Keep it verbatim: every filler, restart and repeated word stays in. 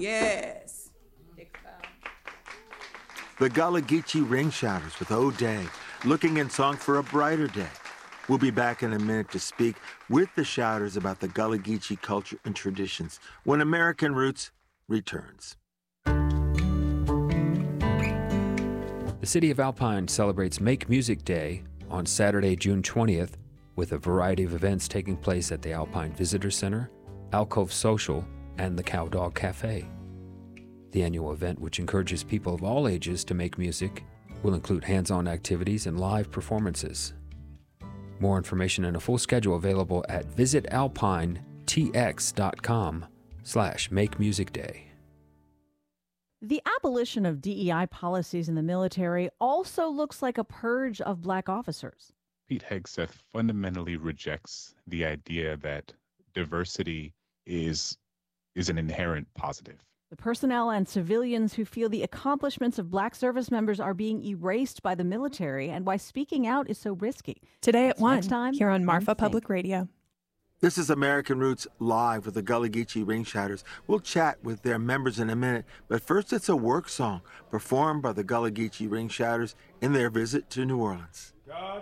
Yes. The Gullah Geechee Ring Shouters with O'Day, looking in song for a brighter day. We'll be back in a minute to speak with the Shouters about the Gullah Geechee culture and traditions when American Roots returns. The City of Alpine celebrates Make Music Day on Saturday, June twentieth, with a variety of events taking place at the Alpine Visitor Center, Alcove Social, and the Cowdog Cafe. The annual event, which encourages people of all ages to make music, will include hands-on activities and live performances. More information and a full schedule available at visitalpinetx.com slash Make Music Day. The abolition of D E I policies in the military also looks like a purge of black officers. Pete Hegseth fundamentally rejects the idea that diversity is, is an inherent positive. The personnel and civilians who feel the accomplishments of black service members are being erased by the military and why speaking out is so risky. Today at one, Next time here on Marfa Think. Public Radio. This is American Roots Live with the Gullah Geechee Ring Shouters. We'll chat with their members in a minute, but first it's a work song performed by the Gullah Geechee Ring Shouters in their visit to New Orleans. God